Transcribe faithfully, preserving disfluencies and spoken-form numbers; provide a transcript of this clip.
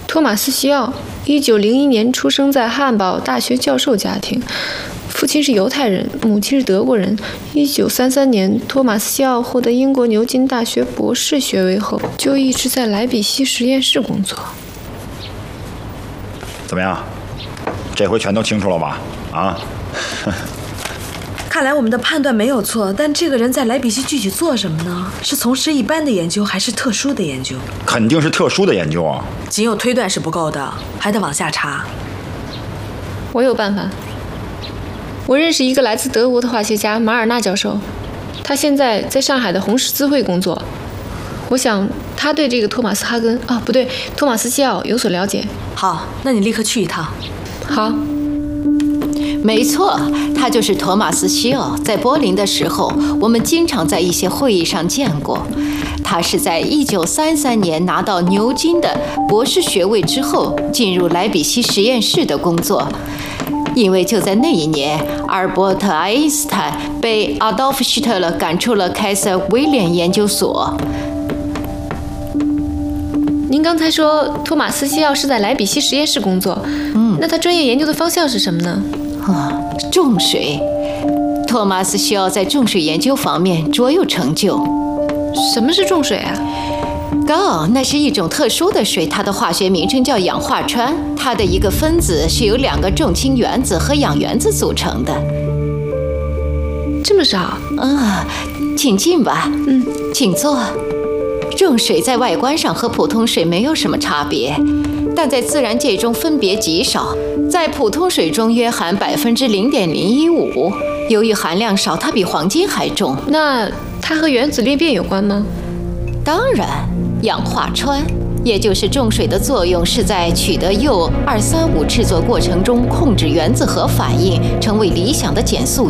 托马斯·西奥，一九零一年出生在汉堡大学教授家庭，父亲是犹太人，母亲是德国人。一九三三年，托马斯·西奥获得英国牛津大学博士学位后，就一直在莱比锡实验室工作。 怎么样？这回全都清楚了吧？啊？ 看来我们的判断没有错，但这个人在莱比锡具体做什么呢？是从事一般的研究，还是特殊的研究？ 肯定是特殊的研究啊！ 仅有推断是不够的，还得往下查。 我有办法。我认识一个来自德国的化学家马尔纳教授，他现在在上海的红十字会工作。我想他对这个托马斯·哈根啊，不对，托马斯·西奥有所了解。 好，那你立刻去一趟。 好。 没错，他就是托马斯·西奥。在柏林的时候，我们经常在一些会议上见过。他是在一九三三年拿到牛津的博士学位之后，进入莱比锡实验室的工作。因为就在那一年，阿尔伯特·爱因斯坦被阿道夫·希特勒赶出了凯瑟威廉研究所。 您刚才说托马斯·西奥是在莱比锡实验室工作，嗯，那他专业研究的方向是什么呢？ 啊，重水。托马斯·西奥在重水研究方面卓有成就。 什么是重水啊？ 锆，那是一种特殊的水，它的化学名称叫氧化氚。它的一个分子是由两个重氢原子和氧原子组成的。 这么少？ 啊，请进吧。 嗯， 请坐。重水在外观上和普通水没有什么差别，但在自然界中分别极少。在普通水中约含百分之零点零一五，由于含量少，它比黄金还重。 那它和原子裂变有关吗？ 当然，氧化氚，也就是重水的作用是在取得铀二三五制作过程中控制原子核反应，成为理想的减速